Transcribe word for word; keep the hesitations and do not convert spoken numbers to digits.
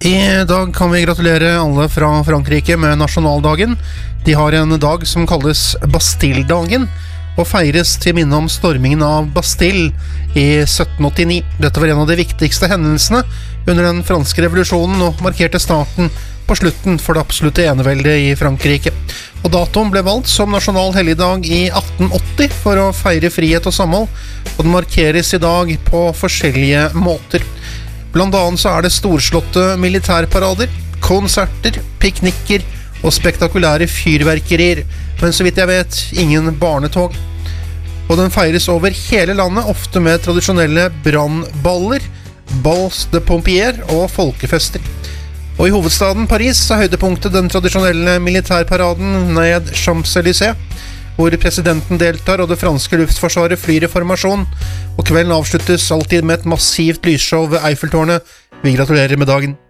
I dag kan vi gratulere alle fra Frankrike med nasjonaldagen. De har en dag som kalles Bastille-dagen, og feires til minne om stormingen av Bastille i sytten åttini. Dette var en av de viktigste hendelsene under den franske revolusjonen, og markerte starten på slutten for det absolutte eneveldet i Frankrike. Og datoen ble valgt som nasjonal helligdag i atten åtti for å feire frihet og samhold, og den markeres i dag på forskjellige måter. Blant annet så er det storslåtte militærparader, konserter, piknikker og spektakulære fyrverkerier, men så vidt jeg vet, ingen barnetog. Og den feires over hele landet, ofte med tradisjonelle brannballer, balles de pompier og folkefester. Og i hovedstaden Paris er høydepunktet den tradisjonelle militærparaden ned Champs-Élysées, hvor presidenten deltar og det franske luftforsvaret flyr i formasjon, og kvelden avsluttes alltid med et massivt lysshow ved Eiffeltårnet. Vi gratulerer med dagen.